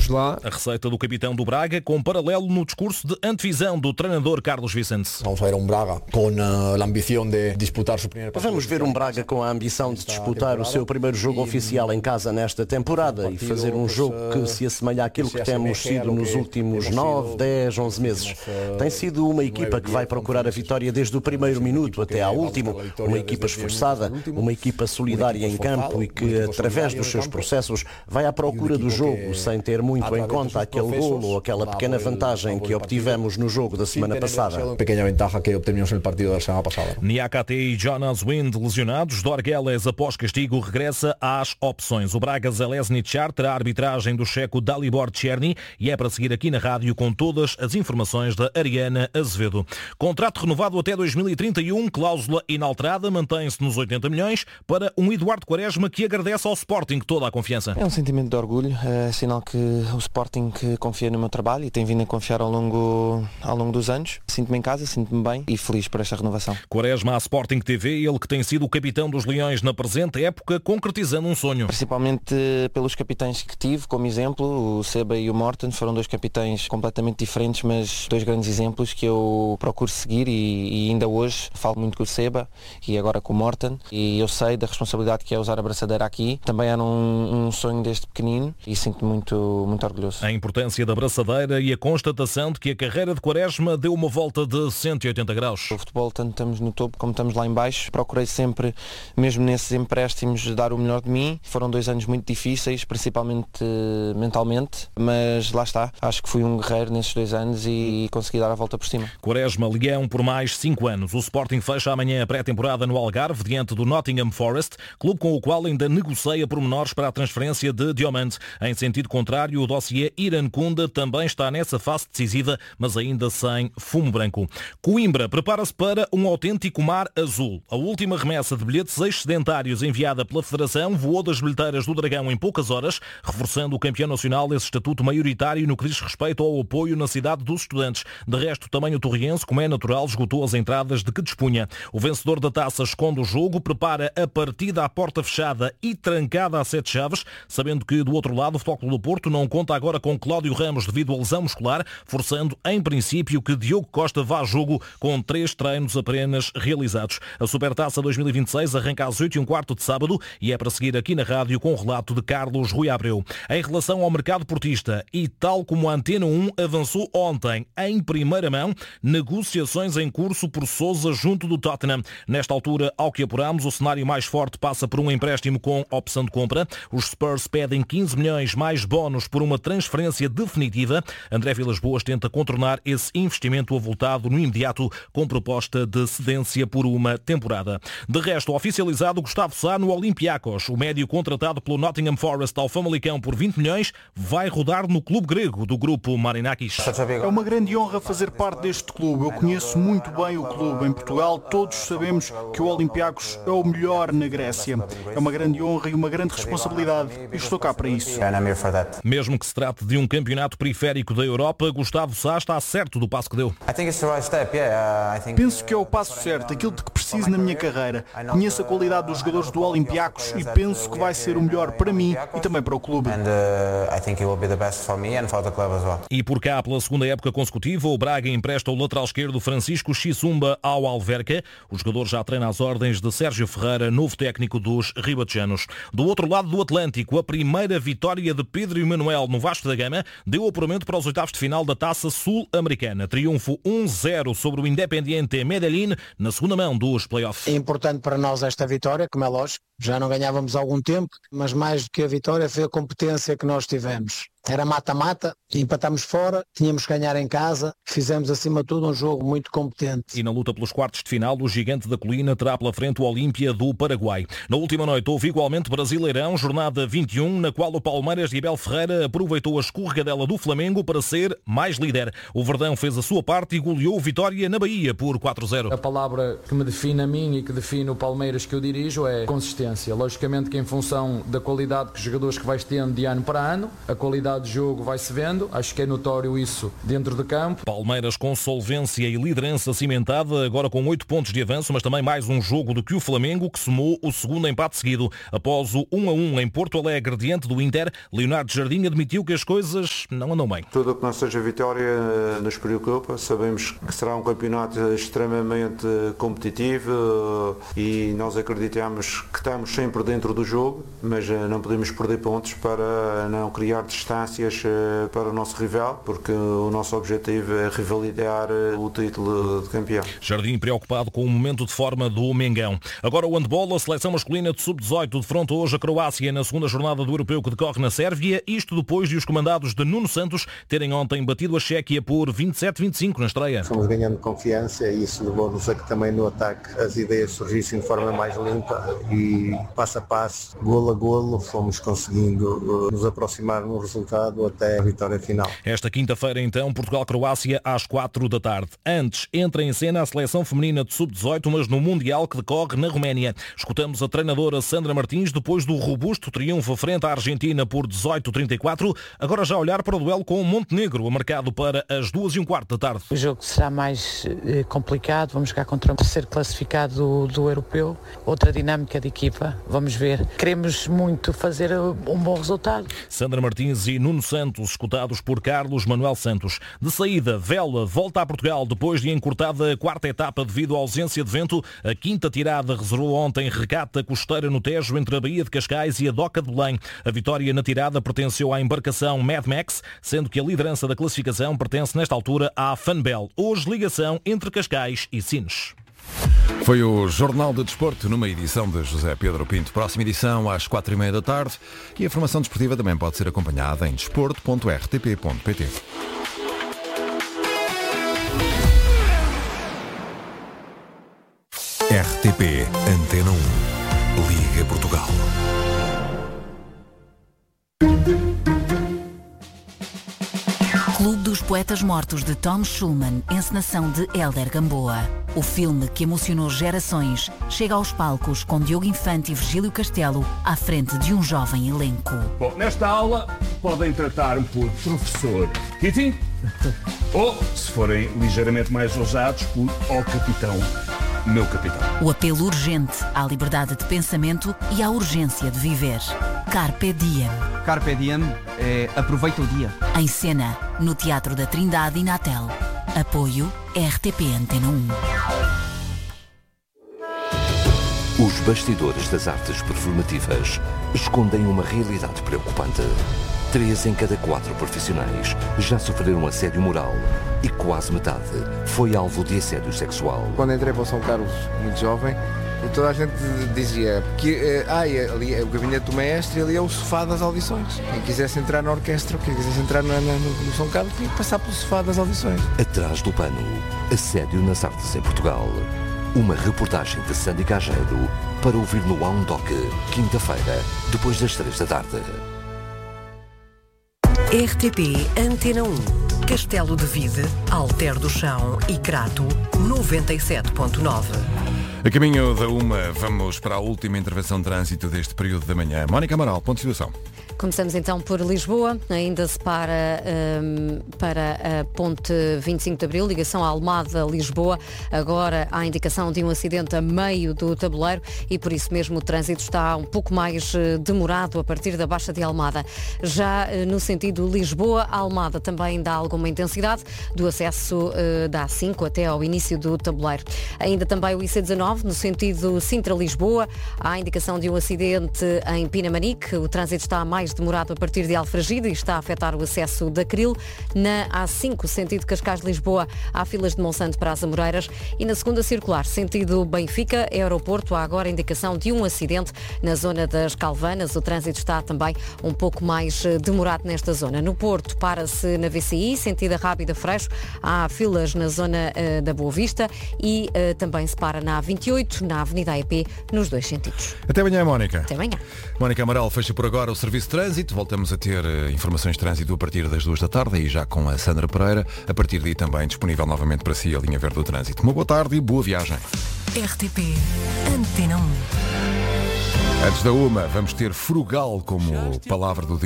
vamos lá. A receita do capitão do Braga, com paralelo no discurso de antevisão do treinador Carlos Vicente. Vamos ver um Braga com a ambição de disputar o primeiro partido. Vamos ver um Braga com a ambição de disputar o seu primeiro jogo oficial em casa nesta temporada e fazer um jogo que se assemelha àquilo que temos sido nos últimos 9, 10, 11 meses. Tem sido uma equipa que vai procurar a vitória desde o primeiro minuto até ao último, uma equipa esforçada, uma equipa solidária em campo e que, através dos seus processos, vai à procura do jogo sem ter muito em conta aquele golo ou aquela pequena vantagem que obtivemos no jogo da semana passada. Pequena vantagem que obtivemos no partido da semana passada. Niakate e Jonas Wind lesionados. Dorgeles, após castigo, regressa às opções. O Braga Železný terá a arbitragem do checo Dalibor Černý e é para seguir aqui na rádio com todas as informações da Ariana Azevedo. Contrato renovado até 2031, cláusula inalterada, mantém-se nos 80 milhões para um Eduardo Quaresma que agradece ao Sporting toda a confiança. É um sentimento de orgulho, é sinal que o Sporting confia no meu trabalho e tem vindo a confiar ao longo dos anos. Sinto-me em casa, sinto-me bem e feliz por esta renovação. Quaresma à Sporting TV, ele que tem sido o capitão dos Leões na presente época, concretizando um sonho. Principalmente pelos capitães que tive, como exemplo, o Seba e o Morten, foram dois capitães completamente diferentes, mas dois grandes exemplos que eu procuro seguir e ainda hoje falo muito com o Seba e agora com o Morten e eu sei da responsabilidade que é usar a braçadeira aqui. Também era um sonho desde pequenino e sinto-me muito orgulhoso. A importância da braçadeira e a constatação de que a carreira de Quaresma deu uma volta de 180 graus. O futebol, tanto estamos no topo como estamos lá em baixo, procurei sempre, mesmo nesses empréstimos, dar o melhor de mim. Foram 2 anos muito difíceis, principalmente mentalmente, mas lá está. Acho que fui um guerreiro nesses 2 anos e consegui dar a volta por cima. Quaresma, Leão por mais 5 anos. O Sporting fecha amanhã a pré-temporada no Algarve, diante do Nottingham Forest, clube com o qual ainda negocia pormenores para a transferência de Diomande. Em sentido contrário, o dossiê Irankunda também está nessa fase decisiva, mas ainda sem fumo branco. Coimbra prepara-se para um autêntico mar azul. A última remessa de bilhetes excedentários enviada pela Federação voou das bilheteiras do Dragão em poucas horas, reforçando o campeão nacional esse estatuto maioritário no que diz respeito ao apoio na cidade dos estudantes. De resto, também o torriense, como é natural, esgotou as entradas de que dispunha. O vencedor da taça esconde o jogo, prepara a partida à porta fechada e trancada a 7 chaves, sabendo que, do outro lado, o Futebol Clube do Porto não conta agora com Cláudio Ramos devido à lesão muscular, forçando, em princípio, que Diogo Costa vá a jogo com 3 treinos apenas realizados. A Supertaça 2026 arranca às 8h15 de sábado e é para seguir aqui na rádio com o relato de Carlos Rui Abreu. Em relação ao mercado portista, e tal como a Antena 1 avançou ontem, em primeira mão, negociações em curso por Sousa junto do Tottenham. Nesta altura, ao que apuramos, o cenário mais forte passa por um empréstimo com opção de compra. Os Spurs pedem 15 milhões mais bónus por uma transferência definitiva. André Vilas-Boas tenta contornar esse investimento avultado no imediato com proposta de cedência por uma temporada. De resto, oficializado Gustavo Sá no Olympiacos. O médio contratado pelo Nottingham Forest ao Famalicão por 20 milhões vai rodar no clube grego do grupo Marinakis. É uma grande honra fazer parte deste clube. Eu conheço muito bem o clube. Em Portugal todos sabemos que o Olympiacos é o melhor na Grécia. É uma grande honra e uma grande responsabilidade. E estou cá para isso. Mesmo que se trate de um campeonato periférico da Europa, Gustavo Sá está certo do passo que deu. Penso que é o passo certo, aquilo de que preciso na minha carreira. Conheço a qualidade dos jogadores do Olympiacos e penso que vai ser o melhor para mim e também para o clube. E por cá, pela segunda época consecutiva, o Braga empresta o lateral esquerdo Francisco Xisumba ao Alverca. O jogador já treina às ordens de Sérgio Ferreira, novo técnico dos ribatejanos. Do outro lado do Atlântico, a primeira vitória de Pedro e Manuel no Vasco da Gama deu apuramento para os oitavos de final da Taça Sul-Americana. Triunfo 1-0 sobre o Independiente Medellín na segunda mão dos playoffs. É importante para nós esta vitória, como é lógico. Já não ganhávamos há algum tempo, mas mais do que a vitória foi a competência que nós tivemos. Era mata-mata, empatámos fora, tínhamos que ganhar em casa, fizemos acima de tudo um jogo muito competente. E na luta pelos quartos de final, o gigante da colina terá pela frente o Olímpia do Paraguai. Na última noite houve igualmente Brasileirão, jornada 21, na qual o Palmeiras de Abel Ferreira aproveitou a escorregadela do Flamengo para ser mais líder. O Verdão fez a sua parte e goleou o Vitória na Bahia por 4-0. A palavra que me define a mim e que define o Palmeiras que eu dirijo é consistência. experiência. Logicamente que em função da qualidade que os jogadores que vais tendo de ano para ano, a qualidade de jogo vai-se vendo, acho que é notório isso dentro de campo. Palmeiras com solvência e liderança cimentada, agora com 8 pontos de avanço, mas também mais um jogo do que o Flamengo, que somou o segundo empate seguido. Após o 1-1 em Porto Alegre diante do Inter, Leonardo Jardim admitiu que as coisas não andam bem. Tudo o que não seja vitória nos preocupa, sabemos que será um campeonato extremamente competitivo e nós acreditamos que estamos sempre dentro do jogo, mas não podemos perder pontos para não criar distâncias para o nosso rival, porque o nosso objetivo é revalidar o título de campeão. Jardim preocupado com o momento de forma do Mengão. Agora o handball, a seleção masculina de sub-18 defronta hoje a Croácia na segunda jornada do europeu que decorre na Sérvia, isto depois de os comandados de Nuno Santos terem ontem batido a Chequia por 27-25 na estreia. Fomos ganhando confiança e isso levou-nos a que também no ataque as ideias surgissem de forma mais limpa e passo a passo, golo a golo, fomos conseguindo nos aproximar no resultado até a vitória final. Esta quinta-feira então, Portugal-Croácia às 4 da tarde. Antes, entra em cena a seleção feminina de sub-18, mas no Mundial que decorre na Roménia. Escutamos a treinadora Sandra Martins depois do robusto triunfo frente à Argentina por 18-34, agora já a olhar para o duelo com o Montenegro, marcado para as 2:15 da tarde. O jogo será mais complicado, vamos jogar contra o terceiro classificado do europeu, outra dinâmica de equipa, vamos ver. Queremos muito fazer um bom resultado. Sandra Martins e Nuno Santos, escutados por Carlos Manuel Santos. De saída, Vela volta a Portugal depois de encurtada a quarta etapa devido à ausência de vento. A quinta tirada reservou ontem regata costeira no Tejo entre a Baía de Cascais e a Doca de Belém. A vitória na tirada pertenceu à embarcação Mad Max, sendo que a liderança da classificação pertence nesta altura à Fanbel. Hoje ligação entre Cascais e Sines. Foi o Jornal de Desporto numa edição de José Pedro Pinto. Próxima edição às 4:30 da tarde e a formação desportiva também pode ser acompanhada em desporto.rtp.pt. RTP Antena 1 Liga Portugal. Clube dos Poetas Mortos de Tom Schulman, encenação de Hélder Gamboa. O filme que emocionou gerações chega aos palcos com Diogo Infante e Virgílio Castelo à frente de um jovem elenco. Bom, nesta aula podem tratar-me por professor Kitty ou, se forem ligeiramente mais ousados, por ó capitão, meu capitão. O apelo urgente à liberdade de pensamento e à urgência de viver. Carpe Diem. Carpe Diem é aproveita o dia. Em cena, no Teatro da Trindade e Natel. Apoio RTP Antena 1. Os bastidores das artes performativas escondem uma realidade preocupante. 3 em cada 4 profissionais já sofreram assédio moral e quase metade foi alvo de assédio sexual. Quando entrei para o São Carlos, muito jovem, toda a gente dizia que ali é o gabinete do maestro e ali é o sofá das audições. Quem quisesse entrar na orquestra, quem quisesse entrar no São Carlos, tinha que passar pelo sofá das audições. Atrás do pano, assédio nas artes em Portugal. Uma reportagem de Sandy Cageiro para ouvir no Doc, quinta-feira, depois das 3 da tarde. RTP Antena 1. Castelo de Vide, Alter do Chão e Crato, 97.9. A caminho da 1, vamos para a última intervenção de trânsito deste período da manhã. Mónica Amaral, ponto de situação. Começamos então por Lisboa, ainda se para a ponte 25 de Abril, ligação à Almada-Lisboa. Agora há indicação de um acidente a meio do tabuleiro e por isso mesmo o trânsito está um pouco mais demorado a partir da Baixa de Almada. Já no sentido Lisboa-Almada também dá alguma intensidade do acesso da A5 até ao início do tabuleiro. Ainda também o IC19, no sentido Sintra-Lisboa, há indicação de um acidente em Pinamanique. O trânsito está mais demorado a partir de Alfragide e está a afetar o acesso da Cril. Na A5, sentido Cascais-Lisboa, há filas de Monsanto para as Amoreiras e na segunda circular, sentido Benfica, aeroporto, há agora indicação de um acidente na zona das Calvanas. O trânsito está também um pouco mais demorado nesta zona. No Porto, para-se na VCI, sentido Rábida Freixo, há filas na zona da Boa Vista e também se para na A28, na Avenida AEP, nos dois sentidos. Até amanhã, Mónica. Até amanhã. Mónica Amaral fecha por agora o serviço de trânsito. Voltamos a ter informações de trânsito a partir das 2 da tarde e já com a Sandra Pereira. A partir daí também disponível novamente para si a linha verde do trânsito. Uma boa tarde e boa viagem. RTP Antena 1. Antes da uma, vamos ter frugal como palavra do dia.